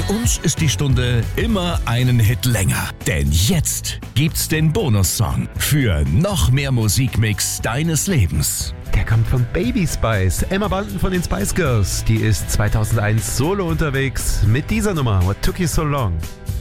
uns ist die Stunde immer einen Hit länger. Denn jetzt gibt's den Bonussong für noch mehr Musikmix deines Lebens. Der kommt von Baby Spice. Emma Bunton von den Spice Girls. Die ist 2001 solo unterwegs mit dieser Nummer, What Took You So Long.